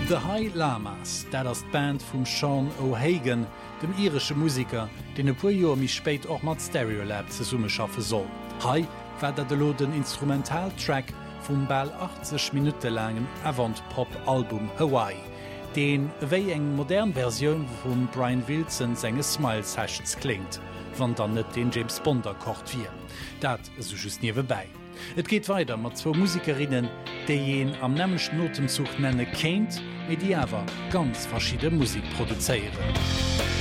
The High Llamas, dat ass d'Band vum Sean O'Hagan, dem iresche Musiker, den e puer Joer mi spéit och mat Stereolab ze Summe schaffe soll. Hei war dat de lo den Instrumentaltrack vum ball 80 Minute langen Avant-Pop-Album Hawaii, den ewéi eng modern Verioun vum Brian Wilson senge Smile Sessions klingt, wann dann net den James Bonder kocht wie. Dat so just niewe bei. Et geht weiter mat 2 Musikerinnen, déi jeen am nämmechten Notemzug nenne kennt, méi die awer ganz verschiedene Musik produzéieren.